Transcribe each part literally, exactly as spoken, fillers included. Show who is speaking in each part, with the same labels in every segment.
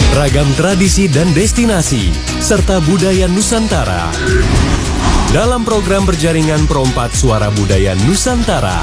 Speaker 1: Ragam tradisi dan destinasi, serta budaya Nusantara. Dalam program berjaringan Perompak Suara Budaya Nusantara.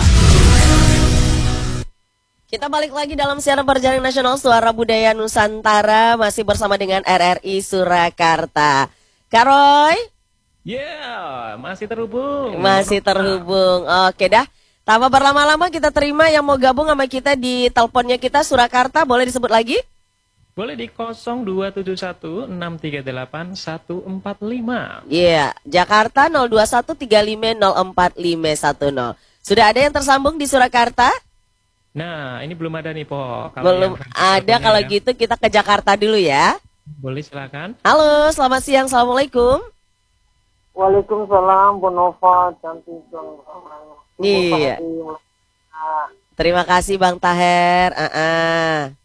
Speaker 2: Kita balik lagi dalam siaran berjaringan nasional Suara Budaya Nusantara. Masih bersama dengan R R I Surakarta. Karoy?
Speaker 3: Ya, yeah, masih terhubung.
Speaker 2: Masih terhubung. Oke dah. Tanpa berlama-lama kita terima yang mau gabung sama kita di teleponnya kita Surakarta. Boleh disebut lagi?
Speaker 3: Boleh di nol dua tujuh satu enam tiga delapan satu empat lima.
Speaker 2: Iya, yeah. Jakarta nol dua satu tiga lima nol empat lima satu nol. Sudah ada yang tersambung di Surakarta?
Speaker 3: Nah, ini belum ada nih, Po.
Speaker 2: Kalau belum ada, kalau ya. Gitu kita ke Jakarta dulu ya.
Speaker 3: Boleh, silakan.
Speaker 2: Halo, selamat siang. Assalamualaikum.
Speaker 4: Waalaikumsalam, Bu Nova, cantik dong.
Speaker 2: Iya. Terima kasih Bang Taher. Uh-uh.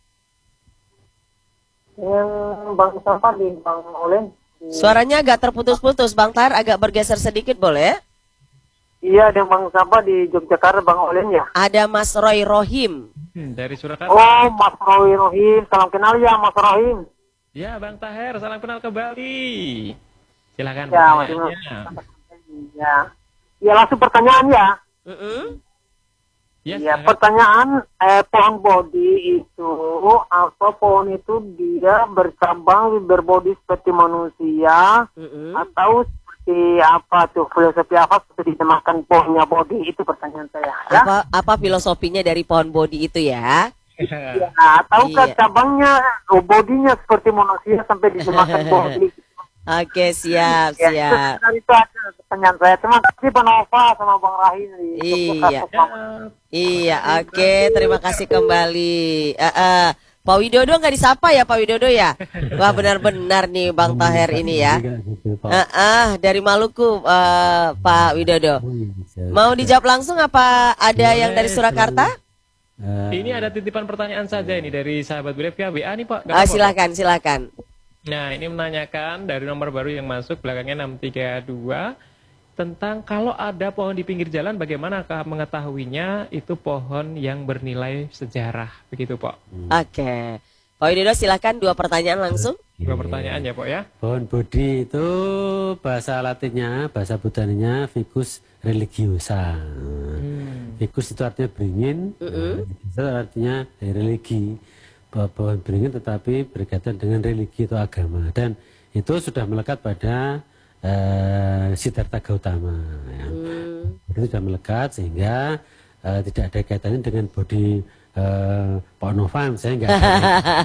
Speaker 4: Yang Bang siapa di Bang Olen?
Speaker 2: Suaranya agak terputus-putus, Bang Taher agak bergeser sedikit boleh?
Speaker 4: Iya, ada Bang siapa di Yogyakarta, Bang Olen ya?
Speaker 2: Ada Mas Roy Rohim.
Speaker 3: Hmm, dari Surakarta.
Speaker 4: Oh, Mas Roy Rohim, salam kenal ya Mas Rohim.
Speaker 3: Ya, Bang Taher, salam kenal kembali. Silakan
Speaker 4: ya,
Speaker 3: pertanyaannya.
Speaker 4: Ya, ya langsung pertanyaan ya.
Speaker 2: Uh-uh.
Speaker 3: Ya,
Speaker 4: ya pertanyaan eh, pohon bodi itu atau pohon itu dia bercabang berbodi seperti manusia
Speaker 2: uh-uh.
Speaker 4: atau seperti apa tuh filosofi apa seperti dimakan pohonnya bodi itu pertanyaan saya ya.
Speaker 2: Apa apa filosofinya dari pohon bodi itu ya?
Speaker 4: Ya, ataukah iya. cabangnya oh, bodinya seperti manusia sampai dimakan bodi.
Speaker 2: Oke, siap,
Speaker 4: ya,
Speaker 2: siap.
Speaker 4: Itu, itu aja pertanyaan saya. Terima kasih Pak Nova sama Bang Rahim.
Speaker 2: Iya, iya, oke. Okay. Terima kasih kembali. Uh, uh. Pak Widodo nggak disapa ya, Pak Widodo ya? Wah, benar-benar nih Bang Taher ini ya. Uh, uh, dari Maluku, uh, Pak Widodo. Mau dijawab langsung apa ada yang dari Surakarta?
Speaker 3: Uh, ini ada titipan pertanyaan saja ini dari sahabat B R F W A nih Pak.
Speaker 2: Uh, silakan, silakan.
Speaker 3: Nah, ini menanyakan dari nomor baru yang masuk belakangnya enam tiga dua tentang kalau ada pohon di pinggir jalan bagaimanakah mengetahuinya itu pohon yang bernilai sejarah, begitu Pak.
Speaker 2: Hmm. Oke. Okay. Pak Widodo silakan dua pertanyaan langsung.
Speaker 3: Dua pertanyaan ya Pak ya.
Speaker 5: Pohon bodi itu bahasa Latinnya, bahasa Botaninya Ficus religiosa. Hmm. Ficus itu artinya beringin, uh-uh. itu artinya religi. Pohon beringin tetapi berkaitan dengan religi atau agama, dan itu sudah melekat pada uh, Siddhartha Gautama ya. hmm. Itu sudah melekat sehingga uh, tidak ada kaitannya dengan bodi uh, Pak Nova, saya enggak ada.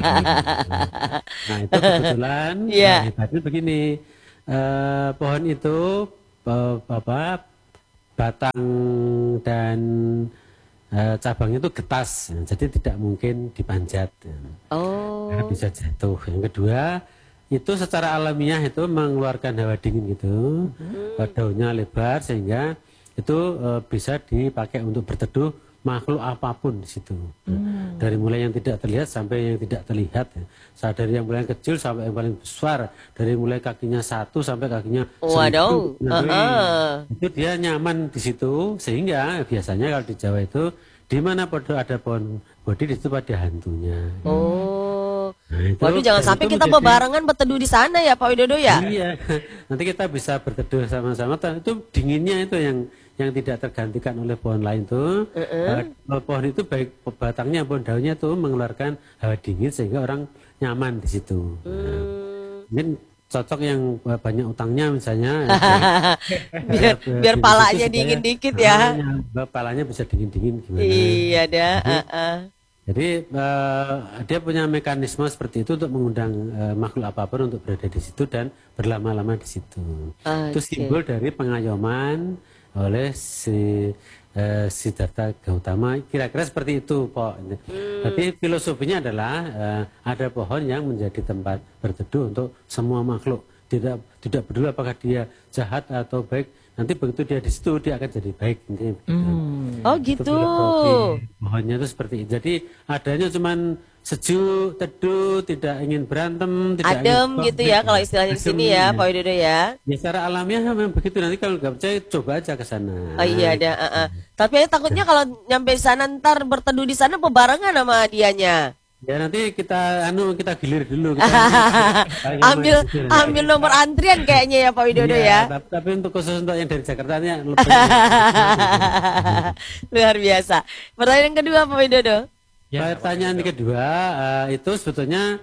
Speaker 5: Nah itu kebetulan yeah. nah, hebatnya begini, uh, pohon itu uh, apa batang dan Uh, cabangnya itu getas, ya, jadi tidak mungkin dipanjat, ya.
Speaker 2: Oh.
Speaker 5: Karena bisa jatuh. Yang kedua, itu secara alamiah itu mengeluarkan hawa dingin gitu, hmm. daunnya lebar sehingga itu uh, bisa dipakai untuk berteduh makhluk apapun di situ. Hmm. Dari mulai yang tidak terlihat sampai yang tidak terlihat, ya. Dari yang paling kecil sampai yang paling besar, dari mulai kakinya satu sampai kakinya
Speaker 2: waduh.
Speaker 5: Nah,
Speaker 2: uh-uh.
Speaker 5: itu dia nyaman di situ, sehingga biasanya kalau di Jawa itu di mana ada pohon bodi di situ ada hantunya.
Speaker 2: Oh.
Speaker 5: Nah, itu,
Speaker 2: waduh, jangan sampai kita menjadi... bebarengan berteduh di sana ya Pak Widodo ya.
Speaker 5: Iya. Nanti kita bisa berteduh sama-sama. Itu dinginnya itu yang yang tidak tergantikan oleh pohon lain tuh. Uh-uh. Uh, pohon itu baik batangnya maupun daunnya tuh mengeluarkan hawa dingin sehingga orang nyaman di situ. Hmm. Nah, mungkin cocok yang banyak utangnya misalnya.
Speaker 2: biar
Speaker 5: ya,
Speaker 2: biar palanya dingin dikit ya.
Speaker 5: Nah, palanya bisa dingin-dingin gimana.
Speaker 2: Iya dah.
Speaker 5: Jadi,
Speaker 2: uh-uh.
Speaker 5: jadi uh, dia punya mekanisme seperti itu untuk mengundang uh, makhluk apapun untuk berada di situ dan berlama-lama di situ. Okay. Itu simbol dari pengayoman oleh si uh, Siddhartha Gautama, kira-kira seperti itu Pak. Hmm. Tapi filosofinya adalah uh, ada pohon yang menjadi tempat berteduh untuk semua makhluk, tidak tidak peduli apakah dia jahat atau baik, nanti begitu dia di situ dia akan jadi baik.
Speaker 2: Hmm. Oh gitu.
Speaker 5: Pohonnya itu seperti itu. Jadi adanya cuman sejuk, teduh, tidak ingin berantem, tidak
Speaker 2: adem
Speaker 5: ingin
Speaker 2: gitu ya kalau istilahnya di sini ya, Pak Widodo ya.
Speaker 5: Ya secara alamiah memang begitu, nanti kalau nggak percaya coba aja ke sana.
Speaker 2: Oh iya ada. Uh, uh. Tapi ya, takutnya kalau nyampe sana ntar berteduh di sana bebarengan sama dianya.
Speaker 5: Ya nanti kita anu kita gilir dulu. Kita
Speaker 2: ambil ambil nomor antrian kayaknya ya Pak Widodo
Speaker 5: iya,
Speaker 2: ya.
Speaker 5: Tapi, tapi untuk khusus untuk yang dari Jakarta ini lebih.
Speaker 2: Luar biasa. Pertanyaan kedua Pak Widodo.
Speaker 5: Ya, pertanyaan kedua uh, itu sebetulnya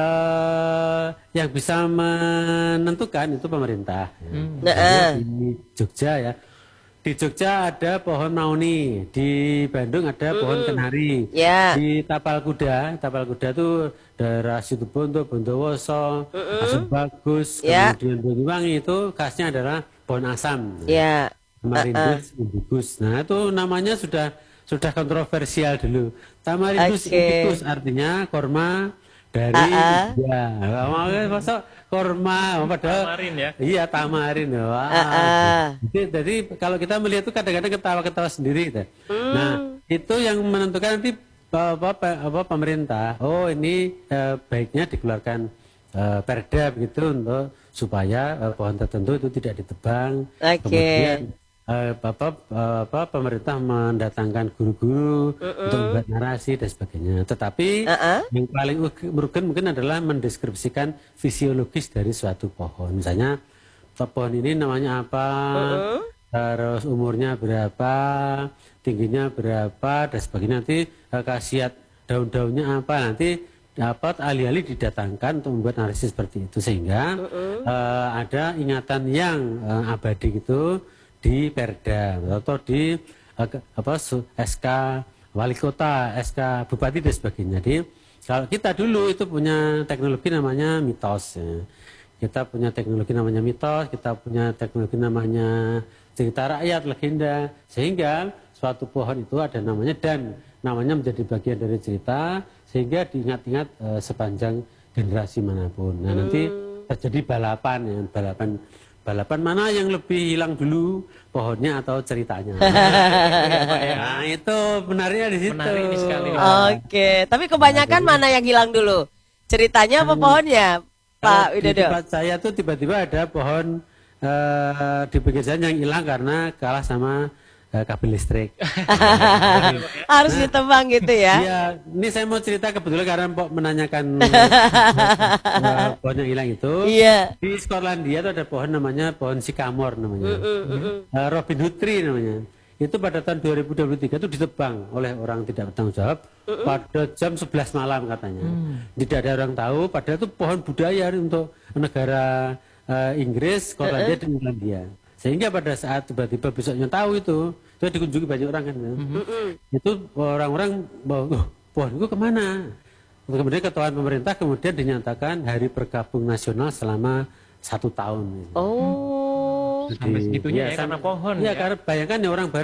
Speaker 5: uh, yang bisa menentukan itu pemerintah.
Speaker 2: Hmm.
Speaker 5: Ya.
Speaker 2: Nah,
Speaker 5: Di Jogja ya. Di Jogja ada pohon mauni, di Bandung ada pohon kenari,
Speaker 2: ya.
Speaker 5: di Tapal Kuda, Tapal Kuda itu daerah Situbondo, Bondowoso, Asam Bagus,
Speaker 2: Ya.
Speaker 5: kemudian Banyuwangi itu khasnya adalah pohon asam,
Speaker 2: Ya.
Speaker 5: Tamarindus indicus. Nah itu namanya sudah sudah kontroversial dulu. Tamarindus
Speaker 2: Oke.
Speaker 5: indicus artinya korma dari
Speaker 2: Ah, ah.
Speaker 5: India. Makanya masuk korma, padahal
Speaker 3: Tamarin ya.
Speaker 5: iya tamarin. Wah,
Speaker 2: Ah, ah.
Speaker 5: jadi, jadi kalau kita melihat itu kadang-kadang ketawa-ketawa sendiri gitu. Nah, itu yang menentukan nanti apa, apa, apa pemerintah. Oh, ini eh, baiknya dikeluarkan eh, perda begitu untuk supaya eh, pohon tertentu itu tidak ditebang.
Speaker 2: Oke.
Speaker 5: Kemudian eh, apa, eh, apa pemerintah mendatangkan guru-guru untuk membuat narasi dan sebagainya. Tetapi
Speaker 2: Uh-uh.
Speaker 5: yang paling merugikan mungkin adalah mendeskripsikan fisiologis dari suatu pohon. Misalnya pohon ini namanya apa, terus umurnya berapa, tingginya berapa, dan sebagainya. Nanti eh, khasiat daun-daunnya apa, nanti dapat alih-alih didatangkan untuk membuat narasi seperti itu sehingga eh, ada ingatan yang eh, abadi gitu di Perda atau di eh, ke- apa su- S K wali kota, S K bupati dan sebagainya. Jadi kalau kita dulu itu punya teknologi namanya mitos. Ya. Kita punya teknologi namanya mitos, kita punya teknologi namanya cerita rakyat, legenda, sehingga suatu pohon itu ada namanya dan namanya menjadi bagian dari cerita sehingga diingat-ingat eh, sepanjang generasi manapun. Nah nanti terjadi balapan ya, balapan balapan mana yang lebih hilang dulu pohonnya atau ceritanya. Nah itu menariknya di situ.
Speaker 3: Menarik ini sekali.
Speaker 2: Oke, tapi kebanyakan mana yang hilang dulu? Ceritanya apa pohonnya, Pak
Speaker 5: Kalau di
Speaker 2: Widodo?
Speaker 5: tempat saya tuh tiba-tiba ada pohon eh, di pinggir jalan yang hilang karena kalah sama eh, kabel listrik.
Speaker 2: Harus ditebang gitu ya?
Speaker 5: Iya, ini saya mau cerita kebetulan karena Mpok menanyakan eh, pohon yang hilang itu.
Speaker 2: Iya.
Speaker 5: Di Skotlandia itu ada pohon namanya pohon sycamore namanya. Eh, Robin Hood tree namanya. Itu pada tahun dua ribu dua puluh tiga itu ditebang oleh orang tidak bertanggung jawab pada jam sebelas malam katanya. Tidak ada orang tahu, padahal itu pohon budaya untuk negara eh, Inggris, Skotlandia dan Irlandia. Sehingga pada saat tiba-tiba besoknya tahu itu, itu dikunjungi banyak orang kan. Itu orang-orang bahwa, "Oh, pohon itu kemana?" Kemudian ketuaan pemerintah kemudian dinyatakan hari berkabung nasional selama satu tahun.
Speaker 2: Oh.
Speaker 3: Sampai segitunya ya,
Speaker 5: sam-
Speaker 3: karena pohon
Speaker 5: Iya,
Speaker 3: ya.
Speaker 5: karena bayangkan ya orang barat